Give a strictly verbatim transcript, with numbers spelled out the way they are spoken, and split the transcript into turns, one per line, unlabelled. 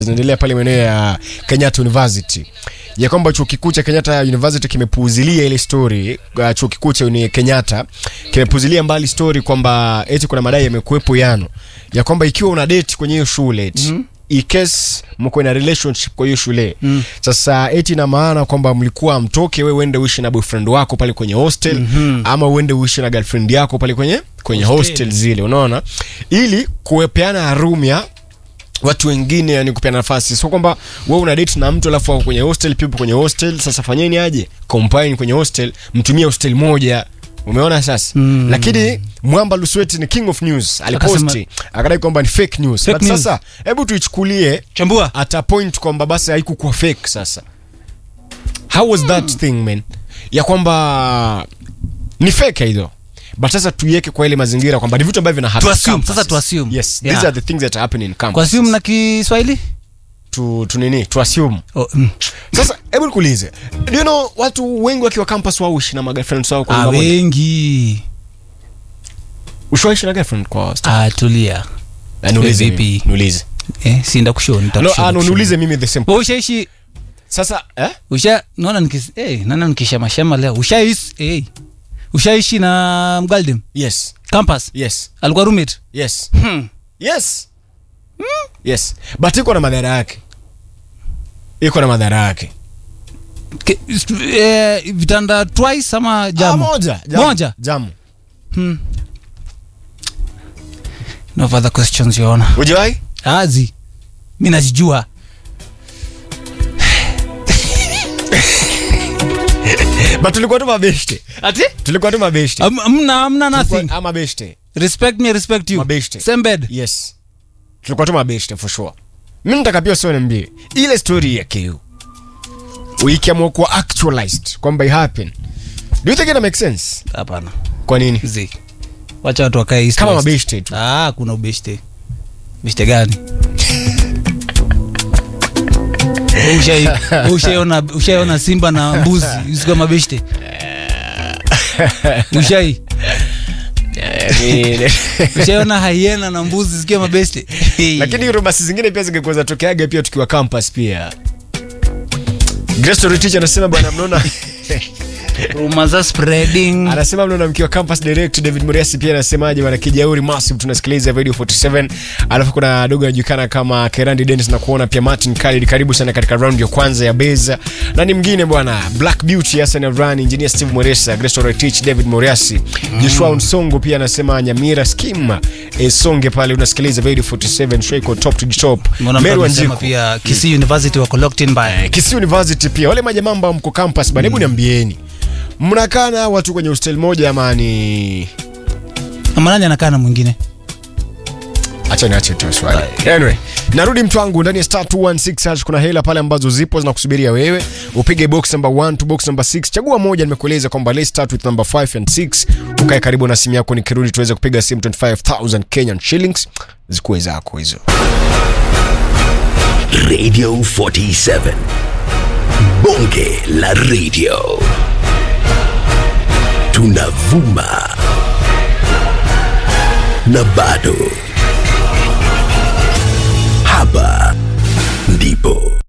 zinaendelea pale maeneo ya Kenyatta University. Ya kwamba chuo kikuu cha Kenyatta University kimepuuzilia ile story, uh, chuo kikuu cha Kenyatta kimepuuzilia mbali story kwamba eti kuna madai yamekuepo yano. Ya kwamba ikiwa una date kwenye hiyo shule eti mm. in case mko na relationship kwa hiyo shule. Mm. Sasa eti na maana kwamba mlikuwa mtoke wewe uende uishi na boyfriend wako pale kwenye hostel mm-hmm. ama uende uishi na girlfriend yako pale kwenye kwenye hostel, hostel zile, unaona? Ili kuepeana room ya watu wengine, yani kupeana nafasi. Sio kwamba wewe una date na mtu alafu wako kwenye hostel, people kwenye hostel. Sasa fanyeni aje? Combine kwenye hostel, mtumie hostel moja. Umeona sasa? Mm. Lakini Mwamba Lusweti ni king of news. Aliposti akadai kwamba ni fake news.
Fake
But
news.
Sasa hebu tuichukulie
chambua
at a point kwamba basi haikuwa fake sasa. How was that mm. thing man? Ya kwamba ni fake hiyo. But sasa tuiweke kwa ile mazingira kwamba ni vitu ambavyo vina happen.
Assume, sasa tu assume.
Yes,
yeah.
These are the things that happen in campus.
Kwa assume na Kiswahili?
Tu tu nini? Tu assume.
Oh, mm.
Sasa hebu nikuulize. Do you know watu wengi wakiwa campus wao uishi na girlfriends wao kwa
nyumba moja? Wengi.
Ushoishi na girlfriend kwa staff?
Ah, tulia.
Niulize vipi? Niulize.
Eh, sienda kushow nitakushow.
No, ano niulize mimi the same.
Wewe ushaishi
sasa eh?
Usha naona nikis eh nana nikishama shama leo. Ushaishi eh. Ushaishi na Mgaldem?
Yes.
Campus?
Yes.
Alikuwa roommate?
Yes.
Hmm.
Yes. Hmm? Yes. But iko na madhara yake. Iko na madhara yake.
Ke, eh, vitanda twice ama jamu?
Ah, moja. Jamu.
Moja?
Jamu.
Hmm. No further questions, Your Honor.
Ujiwahi?
Azi. Mimi najijua.
But tulikuwa tu mabeshte.
Ati?
Tulikuwa tu mabeshte.
Amna amna nothing.
Ama mabeshte.
Respect me, respect you.
Mabeshte.
Same bed.
Yes. Tulikuwa tu mabeshte for sure. Mimi nataka pia sio niambie. Ile story ya K U. Uikiamua kuwa actualized kwamba it happen. Do you think it makes sense?
Hapana.
Kwa nini?
Zi. Wacha watu wakae east.
Kama mabeshte tu.
Ah, kuna ubeshte. Beshte gani? Ushai ushaiona ushaiona simba na mbuzi usiko mabeshte. Ushai. Ushaiona hyena na mbuzi usiko mabeshte.
Lakini hizo basi zingine pia zingekuwa tokeaga pia tukiwa campus pia. Grace Teacher anasema bwana mnaona
rumors are spreading.
Anasema mnaona mkiwa campus direct. David Muriasi pia anasemaje bwana Kijauri Massive tunasikiliza Radio forty-seven. Alafu kuna dogo anajulikana kama Kerandi Dennis na kuona pia Martin Khalid, karibu sana katika round ya kwanza ya Beza. Na ni mwingine bwana Black Beauty Hassan Avran, Engineer Steve Moresa, Grace Teacher, David Muriasi, mm. Joshua Unsongo pia anasema Nyamira Skim e songe pale unasikiliza Radio forty-seven Sheko top to top.
Meru anasema pia Kisii mm. University wako locked in by
Kisii University pia wale majamaa ambao mko campus bwana, hebu mm. niambieni mnakaa na watu kwenye hostel moja ama ni
ama nani anakaa na mwingine?
Acha niache tu swali. Anyway, narudi mtu wangu ndani ya star two one six hash. Kuna hela pale ambazo zipo zinakusubiria wewe. Upige box number one to box number six. Chagua moja, nimekueleza kwamba let's start with number five and six. Ukae karibu na simu yako nikirudi tuweze kupiga simu twenty-five thousand Kenyan shillings zikuwe zako hizo.
Radio forty-seven. Bonge la radio. Tunavuma na bado hapa ndipo